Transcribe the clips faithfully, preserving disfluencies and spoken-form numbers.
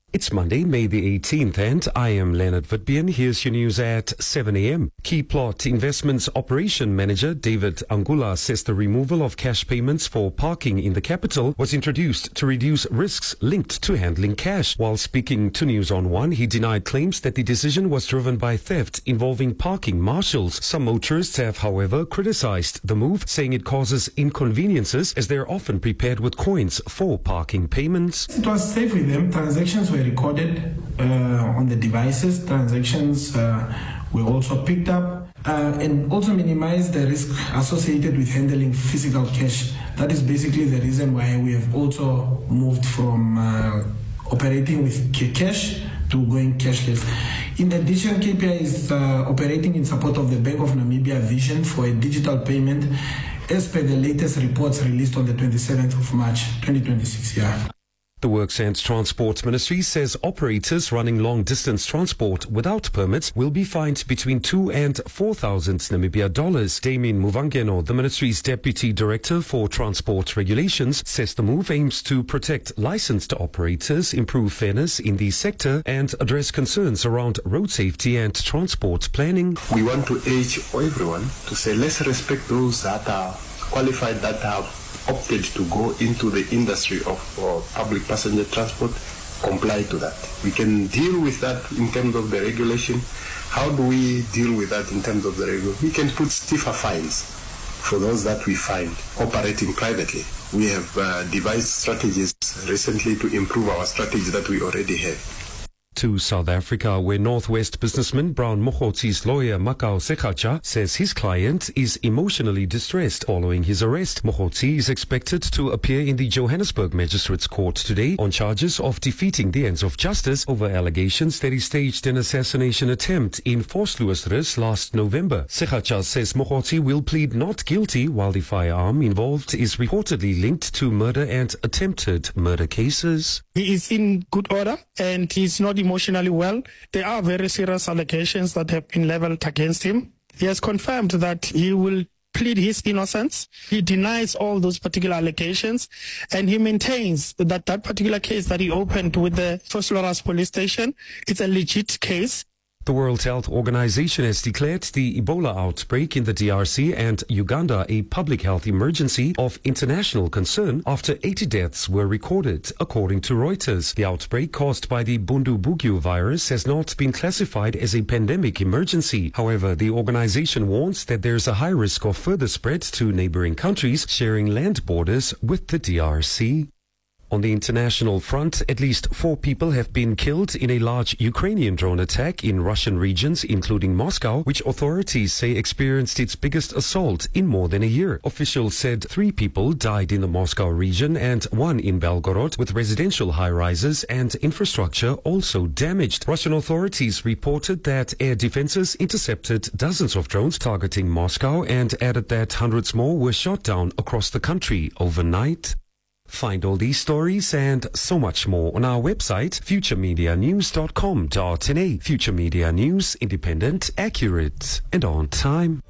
It's Monday, May the eighteenth, and I am Leonard Vitbian. Here's your news at seven a.m. Key Plot Investments Operation Manager David Angula says the removal of cash payments for parking in the capital was introduced to reduce risks linked to handling cash. While speaking to News on One, he denied claims that the decision was driven by theft involving parking marshals. Some motorists have, however, criticized the move, saying it causes inconveniences as they are often prepared with coins for parking payments. It was safe with them. Transactions were recorded uh, on the devices. Transactions uh, were also picked up uh, and also minimized the risk associated with handling physical cash. That is basically the reason why we have also moved from uh, operating with cash to going cashless. In addition, K P I is uh, operating in support of the Bank of Namibia vision for a digital payment as per the latest reports released on the twenty-seventh of March twenty twenty-six. Yeah. The Works and Transport Ministry says operators running long-distance transport without permits will be fined between two and four thousand Namibia dollars. Damien Muvangeno, the ministry's deputy director for transport regulations, says the move aims to protect licensed operators, improve fairness in the sector, and address concerns around road safety and transport planning. We want to urge everyone to say let's respect those that are qualified, that have opted to go into the industry of uh, public passenger transport, comply to that. We can deal with that in terms of the regulation. How do we deal with that in terms of the regulation? We can put stiffer fines for those that we find operating privately. We have uh, devised strategies recently to improve our strategy that we already have. To South Africa, where Northwest businessman Brown Mogotsi's lawyer Makau Sekhacha says his client is emotionally distressed following his arrest. Mogotsi is expected to appear in the Johannesburg Magistrates Court today on charges of defeating the ends of justice over allegations that he staged an assassination attempt in Vosloorus last November. Sekhacha says Mogotsi will plead not guilty, while the firearm involved is reportedly linked to murder and attempted murder cases. He is in good order and he's not emotionally well. There are very serious allegations that have been leveled against him. He has confirmed that he will plead his innocence. He denies all those particular allegations, and he maintains that that particular case that he opened with the Vosloorus police station is a legit case. The World Health Organization has declared the Ebola outbreak in the D R C and Uganda a public health emergency of international concern after eighty deaths were recorded, according to Reuters. The outbreak caused by the Bundibugyo virus has not been classified as a pandemic emergency. However, the organization warns that there's a high risk of further spread to neighboring countries sharing land borders with the D R C. On the international front, at least four people have been killed in a large Ukrainian drone attack in Russian regions, including Moscow, which authorities say experienced its biggest assault in more than a year. Officials said three people died in the Moscow region and one in Belgorod, with residential high-rises and infrastructure also damaged. Russian authorities reported that air defenses intercepted dozens of drones targeting Moscow and added that hundreds more were shot down across the country overnight. Find all these stories and so much more on our website, future media news dot com dot n a. Future Media News, independent, accurate, and on time.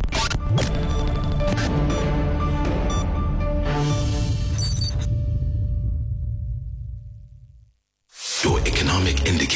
Your economic indicator.